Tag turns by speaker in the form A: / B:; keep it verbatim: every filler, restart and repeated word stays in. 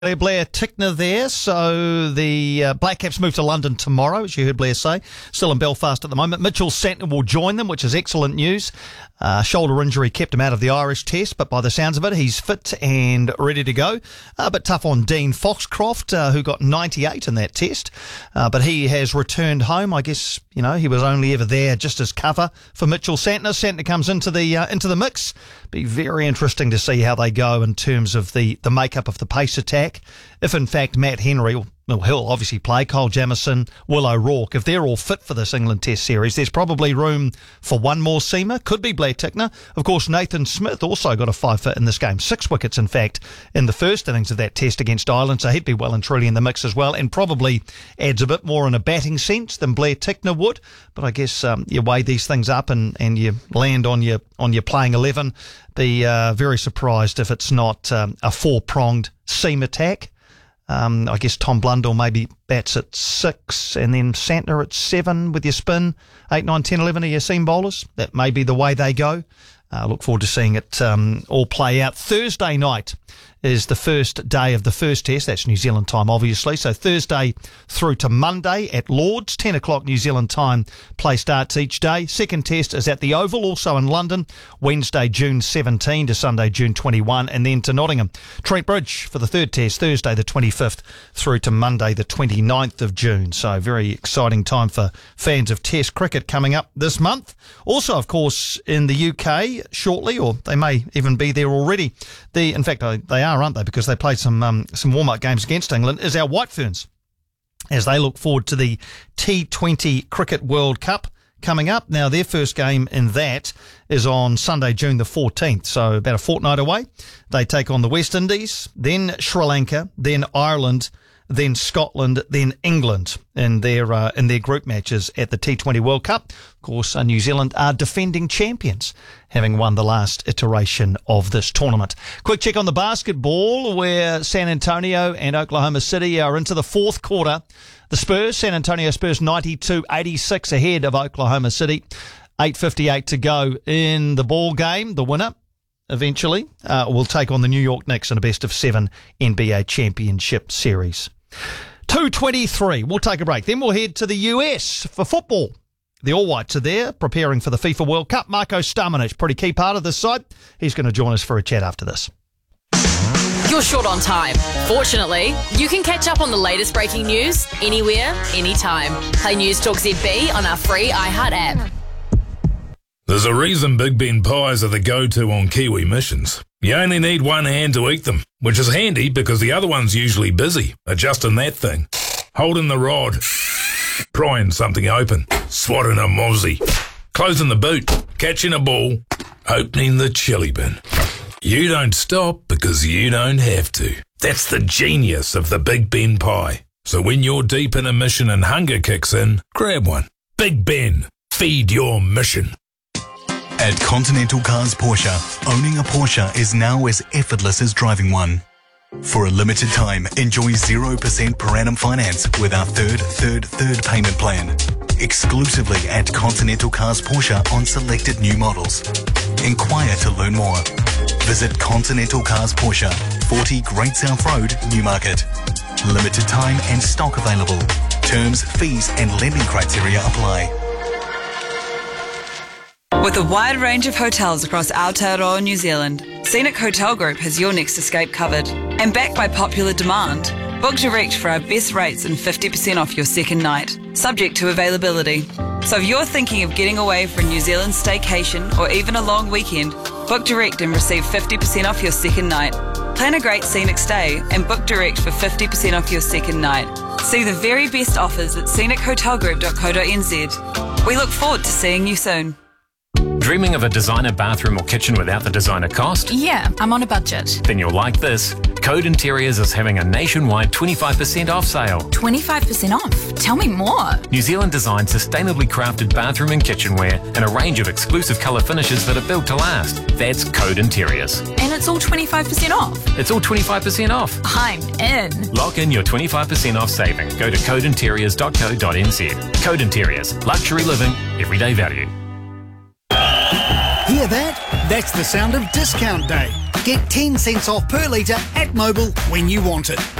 A: Blair Tickner there. So the uh, Black Caps move to London tomorrow, as you heard Blair say. Still in Belfast at the moment. Mitchell Santner will join them, which is excellent news. Uh, shoulder injury kept him out of the Irish test, but by the sounds of it, he's fit and ready to go. Uh, but tough on Dean Foxcroft, uh, who got ninety-eight in that test. Uh, but he has returned home. I guess, you know, he was only ever there just as cover for Mitchell Santner. Santner comes into the uh, into the mix. Be very interesting to see how they go in terms of the, the makeup of the pace attack. If, in fact, Matt Henry, well, he'll obviously play, Kyle Jamieson, Will O'Rourke, if they're all fit for this England Test series, there's probably room for one more seamer. Could be Blair Tickner. Of course, Nathan Smith also got a five fit in this game. Six wickets, in fact, in the first innings of that Test against Ireland, so he'd be well and truly in the mix as well, and probably adds a bit more in a batting sense than Blair Tickner would. But I guess um, you weigh these things up and, and you land on your on your playing eleven. Be uh, very surprised if it's not um, a four-pronged seam attack. Um, I guess Tom Blundell maybe bats at six and then Santner at seven with your spin, eight, nine, ten, eleven are your seam bowlers. That may be the way they go. I uh, look forward to seeing it um, all play out. Thursday night is the first day of the first test. That's New Zealand time, obviously. So Thursday through to Monday at Lords, ten o'clock New Zealand time, play starts each day. Second test is at the Oval, also in London, Wednesday, June seventeenth to Sunday, June twenty-first, and then to Nottingham. Trent Bridge for the third test, Thursday the twenty-fifth through to Monday the twenty-ninth of June. So very exciting time for fans of Test cricket coming up this month. Also, of course, in the U K shortly, or they may even be there already. The, in fact, they are, aren't they? Because they played some um, some warm-up games against England, is our White Ferns, as they look forward to the T twenty Cricket World Cup coming up. Now, their first game in that is on Sunday, June the fourteenth, so about a fortnight away. They take on the West Indies, then Sri Lanka, then Ireland, then Scotland, then England in their uh, in their group matches at the T twenty World Cup. Of course, uh, New Zealand are defending champions, having won the last iteration of this tournament. Quick check on the basketball, where San Antonio and Oklahoma City are into the fourth quarter. The Spurs, San Antonio Spurs, ninety-two eighty-six ahead of Oklahoma City. eight fifty-eight to go in the ball game. The winner eventually uh, will take on the New York Knicks in a best of seven N B A championship series. two twenty-three. We'll take a break. Then we'll head to the U S for football. The All Whites are there, preparing for the FIFA World Cup. Marko Stamanic, pretty key part of this side. He's going to join us for a chat after this.
B: You're short on time. Fortunately, you can catch up on the latest breaking news anywhere, anytime. Play News Talk Z B on our free iHeart app.
C: There's a reason Big Ben pies are the go-to on Kiwi missions. You only need one hand to eat them, which is handy because the other one's usually busy adjusting that thing, holding the rod, prying something open, swatting a mozzie, closing the boot, catching a ball, opening the chili bin. You don't stop because you don't have to. That's the genius of the Big Ben pie. So when you're deep in a mission and hunger kicks in, grab one. Big Ben, feed your mission.
D: At Continental Cars Porsche, owning a Porsche is now as effortless as driving one. For a limited time, enjoy zero percent per annum finance with our third, third, third payment plan. Exclusively at Continental Cars Porsche on selected new models. Inquire to learn more. Visit Continental Cars Porsche, forty Great South Road, Newmarket. Limited time and stock available. Terms, fees and lending criteria apply.
E: With a wide range of hotels across Aotearoa, New Zealand, Scenic Hotel Group has your next escape covered. And backed by popular demand, book direct for our best rates and fifty percent off your second night, subject to availability. So if you're thinking of getting away for a New Zealand staycation or even a long weekend, book direct and receive fifty percent off your second night. Plan a great scenic stay and book direct for fifty percent off your second night. See the very best offers at scenic hotel group dot co dot n z. We look forward to seeing you soon.
F: Dreaming of a designer bathroom or kitchen without the designer cost?
B: Yeah, I'm on a budget.
F: Then you'll like this. Code Interiors is having a nationwide twenty-five percent off sale.
B: twenty-five percent off? Tell me more.
F: New Zealand designed sustainably crafted bathroom and kitchenware and a range of exclusive colour finishes that are built to last. That's Code Interiors.
B: And it's all twenty-five percent off?
F: It's all twenty-five percent off.
B: I'm in.
F: Lock in your twenty-five percent off saving. Go to code interiors dot co dot n z. Code Interiors. Luxury living. Everyday value.
G: Hear that? That's the sound of discount day. Get ten cents off per litre at Mobil when you want it.